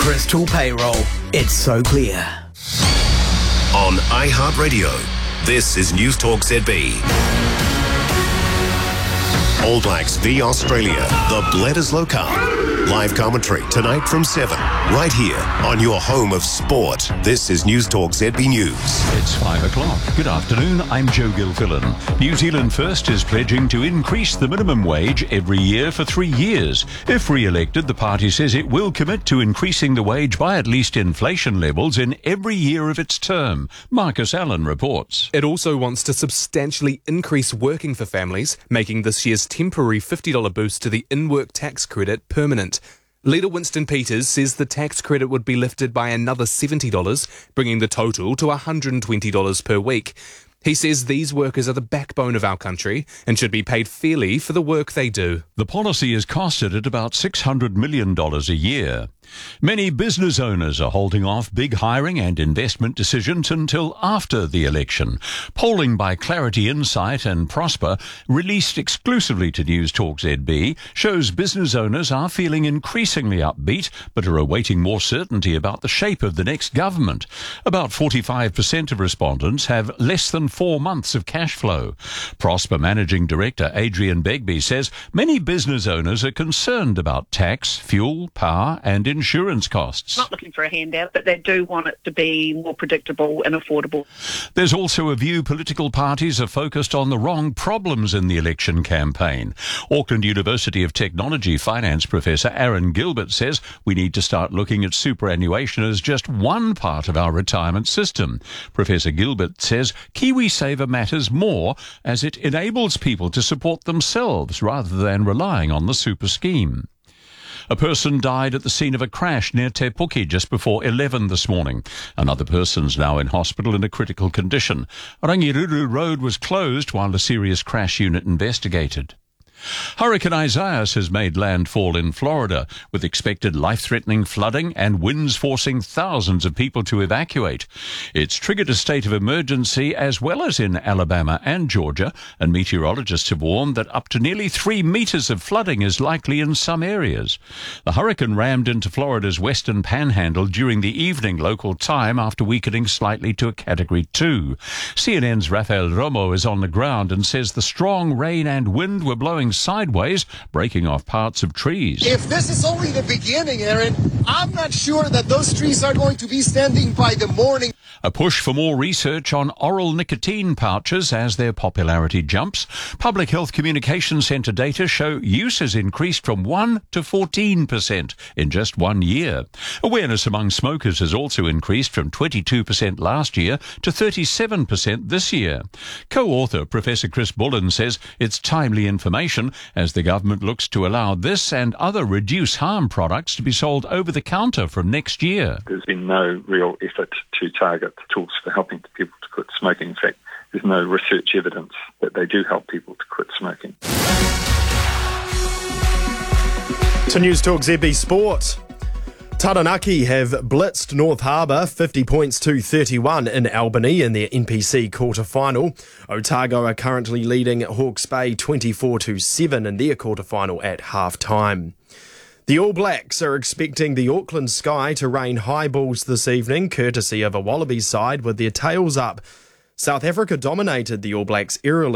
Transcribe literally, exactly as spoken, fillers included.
Crystal Payroll. It's so clear. On iHeartRadio, this is News Talk Z B. All Blacks v Australia, the Bledisloe Cup. Live commentary tonight from seven, right here on your home of sport. This is News Talk Z B News. It's five o'clock. Good afternoon, I'm Joe Gilfillan. New Zealand First is pledging to increase the minimum wage every year for three years. If re-elected, the party says it will commit to increasing the wage by at least inflation levels in every year of its term. Marcus Allen reports. It also wants to substantially increase working for families, making this year's temporary fifty dollars boost to the in-work tax credit permanent. Leader Winston Peters says the tax credit would be lifted by another seventy dollars, bringing the total to one hundred twenty dollars per week. He says these workers are the backbone of our country and should be paid fairly for the work they do. The policy is costed at about six hundred million dollars a year. Many business owners are holding off big hiring and investment decisions until after the election. Polling by Clarity Insight and Prosper, released exclusively to News Talk Z B, shows business owners are feeling increasingly upbeat but are awaiting more certainty about the shape of the next government. About forty-five percent of respondents have less than four months of cash flow. Prosper Managing Director Adrian Begbie says many business owners are concerned about tax, fuel, power and insurance costs. Not looking for a handout, but they do want it to be more predictable and affordable. There's also a view political parties are focused on the wrong problems in the election campaign. Auckland University of Technology finance professor Aaron Gilbert says we need to start looking at superannuation as just one part of our retirement system. Professor Gilbert says KiwiSaver matters more as it enables people to support themselves rather than relying on the super scheme. A person died at the scene of a crash near Te Puke just before eleven this morning. Another person's now in hospital in a critical condition. Rangiruru Road was closed while the serious crash unit investigated. Hurricane Isaias has made landfall in Florida, with expected life-threatening flooding and winds forcing thousands of people to evacuate. It's triggered a state of emergency as well as in Alabama and Georgia, and meteorologists have warned that up to nearly three metres of flooding is likely in some areas. The hurricane rammed into Florida's western panhandle during the evening local time after weakening slightly to a Category two. C N N's Rafael Romo is on the ground and says the strong rain and wind were blowing sideways, breaking off parts of trees. If this is only the beginning, Aaron, I'm not sure that those trees are going to be standing by the morning. A push for more research on oral nicotine pouches as their popularity jumps. Public Health Communications Centre data show use has increased from one to fourteen percent in just one year. Awareness among smokers has also increased from twenty-two percent last year to thirty-seven percent this year. Co-author Professor Chris Bullen says it's timely information as the government looks to allow this and other reduce harm products to be sold over the counter from next year. There's been no real effort to target tools for helping people to quit smoking. In fact, there's no research evidence that they do help people to quit smoking. To News Talk Z B Sport. Taranaki have blitzed North Harbour fifty points to thirty-one in Albany in their N P C quarter-final. Otago are currently leading Hawke's Bay twenty-four to seven in their quarter-final at half-time. The All Blacks are expecting the Auckland sky to rain high balls this evening, courtesy of a Wallabies side with their tails up. South Africa dominated the All Blacks eerily